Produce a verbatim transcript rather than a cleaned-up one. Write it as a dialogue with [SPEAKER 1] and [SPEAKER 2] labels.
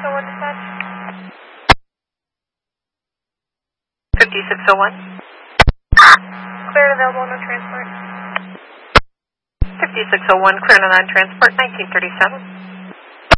[SPEAKER 1] oh one dispatch.
[SPEAKER 2] fifty-six oh one.
[SPEAKER 1] Clear and available, no transport.
[SPEAKER 2] fifty-six oh one, clear and non-transport, nineteen thirty-seven.